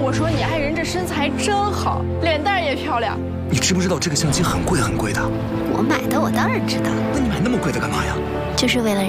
我说你爱人这身材真好，脸蛋也漂亮。 你知不知道这个相机很贵很贵的？ 我买的，我当然知道。 那你买那么贵的干嘛呀？ 就是为了